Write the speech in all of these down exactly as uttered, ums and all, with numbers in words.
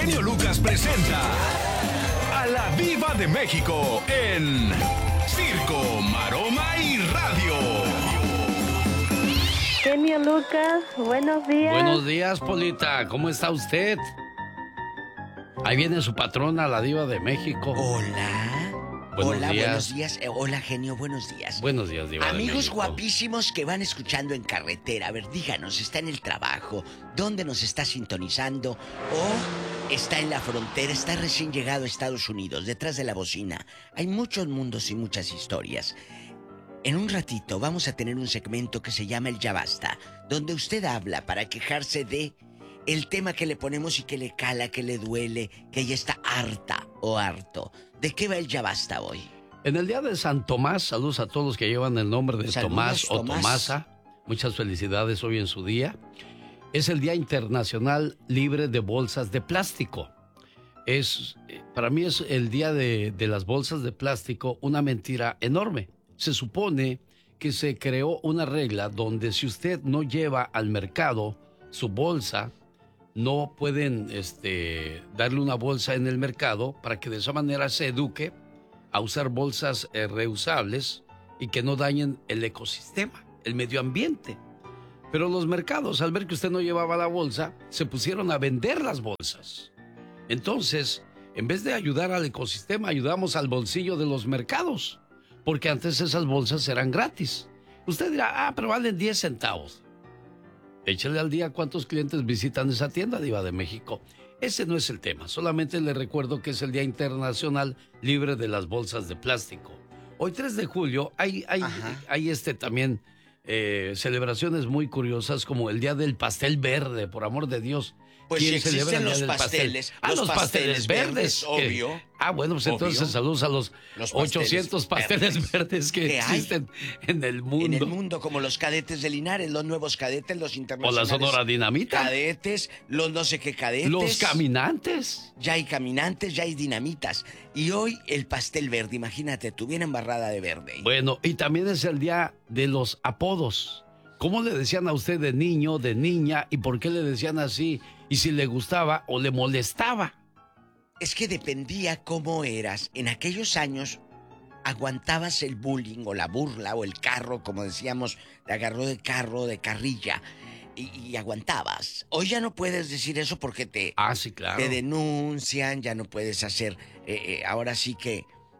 genio Lucas presenta a la Diva de México en Circo, Maroma y Radio. Genio Lucas, buenos días. Buenos días, Polita. ¿Cómo está usted? Ahí viene su patrona, la Diva de México. Hola. Buenos Hola, días. buenos días. Eh, hola, genio, buenos días. Buenos días, Diva de Amigos México. guapísimos que van escuchando en carretera. A ver, díganos, ¿está en el trabajo? ¿Dónde nos está sintonizando? ¿O está en la frontera? ¿Está recién llegado a Estados Unidos, detrás de la bocina? Hay muchos mundos y muchas historias. En un ratito vamos a tener un segmento que se llama el Ya Basta, donde usted habla para quejarse de el tema que le ponemos y que le cala, que le duele, que ella está harta o harto. ¿De qué va el Ya Basta hoy? En el día de San Tomás, saludos a todos los que llevan el nombre de Saludos, Tomás o Tomás. Tomasa. Muchas felicidades hoy en su día. Es el Día Internacional Libre de Bolsas de Plástico. Es, para mí es el día de, de las bolsas de plástico, una mentira enorme. Se supone que se creó una regla donde si usted no lleva al mercado su bolsa, no pueden este, darle una bolsa en el mercado para que de esa manera se eduque a usar bolsas eh, reusables y que no dañen el ecosistema, el medio ambiente. Pero los mercados, al ver que usted no llevaba la bolsa, se pusieron a vender las bolsas. Entonces, en vez de ayudar al ecosistema, ayudamos al bolsillo de los mercados, porque antes esas bolsas eran gratis. Usted dirá, ah, pero valen diez centavos. Échale al día cuántos clientes visitan esa tienda, Diva de México. Ese no es el tema, solamente le recuerdo que es el Día Internacional Libre de las Bolsas de Plástico. Hoy tres de julio hay, hay, hay este también eh, celebraciones muy curiosas como el Día del Pastel Verde, por amor de Dios. Pues ¿Quién si existen celebra el Día los del pasteles, pastel? Ah, los los pasteles, pasteles verdes. verdes, que- obvio. Ah, bueno, pues entonces Obvio. saludos a los, Los pasteles ochocientos pasteles verdes verdes, que que hay existen en el mundo. En el mundo, como los cadetes de Linares, los nuevos cadetes, los O internacionales. la Sonora Dinamita. Cadetes, los no sé qué cadetes. Los caminantes. Ya hay caminantes, ya hay dinamitas. Y hoy el pastel verde, imagínate, tú bien embarrada de verde. Bueno, y también es el día de los apodos. ¿Cómo le decían a usted de niño, de niña, y por qué le decían así? Y si le gustaba o le molestaba. Es que dependía cómo eras. En aquellos años aguantabas el bullying o la burla o el carro, como decíamos, te agarró de carro, de carrilla, y, y aguantabas. Hoy ya no puedes decir eso porque te, Ah, sí, claro. te denuncian, ya no puedes hacer, eh, eh, ahora sí que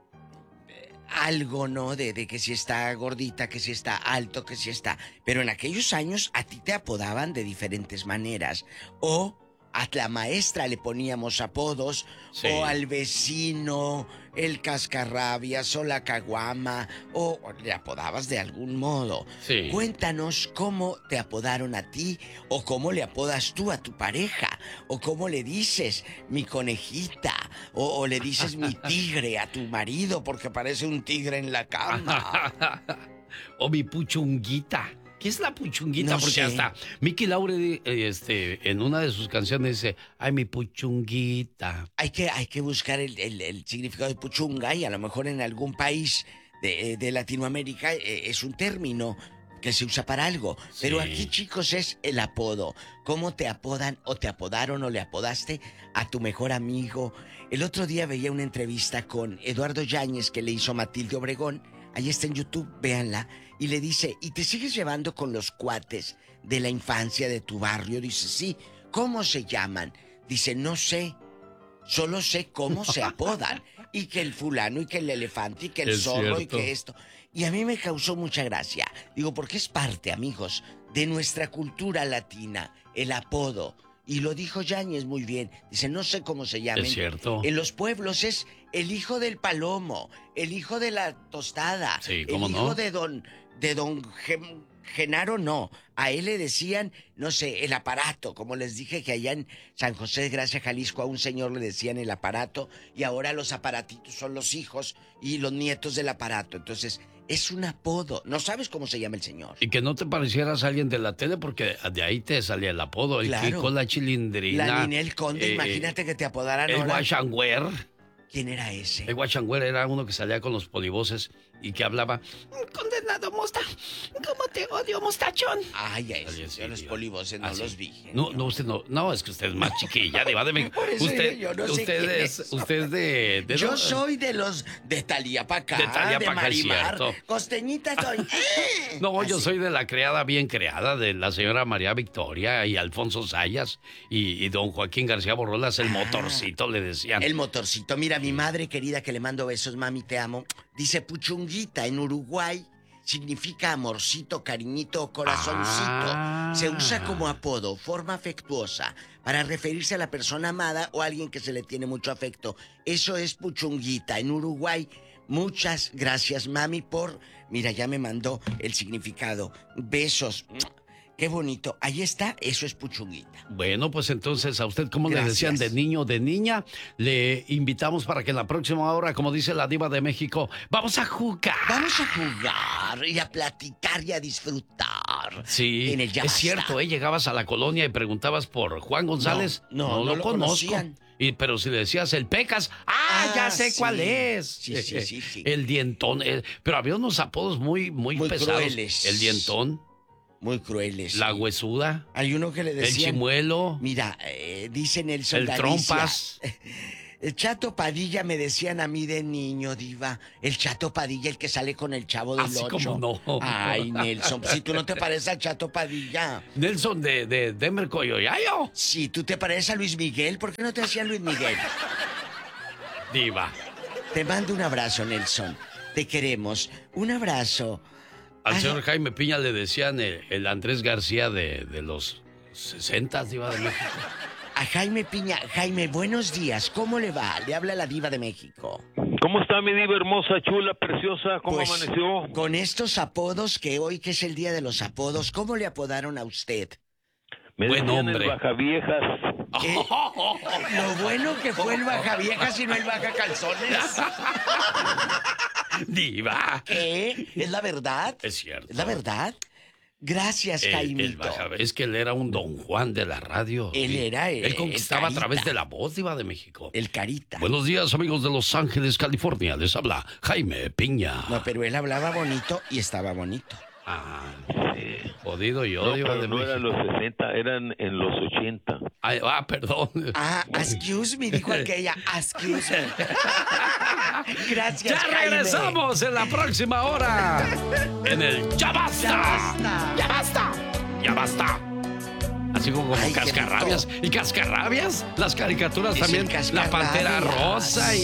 eh, algo, ¿no? De, de que si está gordita, que si está alto, que si está... Pero en aquellos años a ti te apodaban de diferentes maneras. O a la maestra le poníamos apodos, Sí. o al vecino, el cascarrabias, o la caguama, o le apodabas de algún modo. Sí. Cuéntanos cómo te apodaron a ti, o cómo le apodas tú a tu pareja, o cómo le dices mi conejita, o, o le dices mi tigre a tu marido porque parece un tigre en la cama. O mi puchunguita. ¿Qué es la puchunguita? No Porque sé. hasta Mickey Laure, eh, este, en una de sus canciones dice, ay, mi puchunguita. Hay que, hay que buscar el, el- el significado de puchunga, y a lo mejor en algún país de, de Latinoamérica eh, es un término que se usa para algo. Pero Sí. aquí, chicos, es el apodo. ¿Cómo te apodan o te apodaron o le apodaste a tu mejor amigo? El otro día veía una entrevista con Eduardo Yáñez que le hizo Matilde Obregón. Ahí está en YouTube, véanla. Y le dice, ¿y te sigues llevando con los cuates de la infancia de tu barrio? Dice, sí. ¿Cómo se llaman? Dice, no sé. Solo sé cómo se apodan. Y que el fulano, y que el elefante, y que el Es zorro, y cierto. que esto. Y a mí me causó mucha gracia. Digo, porque es parte, amigos, de nuestra cultura latina, el apodo. Y lo dijo Yáñez muy bien. Dice, no sé cómo se llaman. Es cierto. En los pueblos es el hijo del palomo, el hijo de la tostada, Sí, ¿cómo el no? hijo de don, de don Gem- Genaro, no. A él le decían, no sé, el aparato. Como les dije que allá en San José de Gracia, Jalisco, a un señor le decían el aparato, y ahora los aparatitos son los hijos y los nietos del aparato. Entonces, es un apodo. No sabes cómo se llama el señor. Y que no te parecieras a alguien de la tele porque de ahí te salía el apodo. El Claro. Kiko, la Chilindrina. La Ninel Conde, eh, imagínate que te apodaran El ahora. Guachangüer. ¿Quién era ese? El Guachangüer era uno que salía con los polivoces y que hablaba, condenado mosta, ¿cómo te odio, mostachón? Ay, a eso, Sí, yo los Diva. polivoces no Así. los vi. No, no, usted no, no, es que usted es más chiquilla, Diva de México. Por eso Usted, digo yo, no sé usted quién es, es. usted es de, de Yo dónde? soy de los de Talía pa' acá, De Thalía de pa' acá, es Marimar. cierto. Costeñita soy. ¡eh! No, yo Así. soy de la criada bien creada, de la señora María Victoria y Alfonso Sayas y, y don Joaquín García Borrolas, el motorcito le decían. El motorcito. Mira, mi madre querida que le mando besos, mami, te amo. Dice puchunguita en Uruguay. Significa amorcito, cariñito o corazoncito. Ah. Se usa como apodo, forma afectuosa, para referirse a la persona amada o a alguien que se le tiene mucho afecto. Eso es puchunguita en Uruguay. Muchas gracias, mami, por... Mira, ya me mandó el significado. Besos. Qué bonito. Ahí está, eso es puchunguita. Bueno, pues entonces a usted, como le Gracias. decían de niño o de niña, le invitamos para que en la próxima hora, como dice la Diva de México, vamos a jugar. Vamos a jugar y a platicar y a disfrutar. Sí, En el Ya es Basta. cierto, ¿eh? Llegabas a la colonia y preguntabas por Juan González. No, no, no lo lo conozco. conocían. Y, pero si le decías el Pecas, ¡ah, Ah, ya sé sí. cuál es! Sí, sí, sí, sí. El dientón. eh, pero había unos apodos muy, muy, Muy pesados. crueles. El dientón, Muy crueles. la sí. huesuda, Hay uno que le el decían... chimuelo, Mira, eh, dice Nelson el Galicia. trompas. El Chato Padilla me decían a mí de niño, diva. El Chato Padilla, el que sale con el Chavo del Así Ocho. como no. Ay, Nelson, si tú no te pareces al Chato Padilla. Nelson de, de Denver, Coyoyayo. Si tú te pareces a Luis Miguel, ¿por qué no te hacían Luis Miguel? Diva. Te mando un abrazo, Nelson. Te queremos. Un abrazo. Al Ay, señor Jaime Piña le decían el, el Andrés García de, de los sesentas, Diva de México. A Jaime Piña. Jaime, buenos días. ¿Cómo le va? Le habla la Diva de México. ¿Cómo está mi diva hermosa, chula, preciosa? ¿Cómo Pues, amaneció? con estos apodos que hoy que es el día de los apodos, ¿cómo le apodaron a usted? Me buen decían hombre. el bajaviejas. ¿Qué? Lo bueno que fue el baja vieja, si no el baja calzones. Diva. ¿Qué? ¿Es la verdad? Es cierto. ¿Es la verdad? Gracias, El, el Jaimito. baja- es que él era un don Juan de la radio. Él Sí. era el- Él conquistaba el a través carita. de la voz, Diva de México. El carita. Buenos días, amigos de Los Ángeles, California. Les habla Jaime Piña. No, pero él hablaba bonito y estaba bonito. Ah, Sí. jodido yo, No, Diva pero de no eran México. los sesenta, eran en los ochenta. Ay, ah, perdón. Ah, excuse me, dijo aquella. Excuse me. Gracias, Ya Jaime. regresamos en la próxima hora. En el Ya Basta. Ya basta. Ya basta. Ya basta. Así como Ay, qué cascarrabias. ¿Y cascarrabias? Las caricaturas Es también. el La Pantera Cascarrabias. Rosa y